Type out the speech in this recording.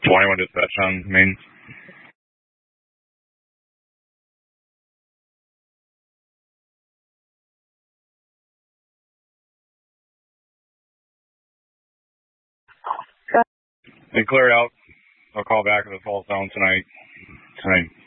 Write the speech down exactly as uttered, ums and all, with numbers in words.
twenty-one dispatch on main. They cleared out. I'll call back if it falls down tonight. Tonight.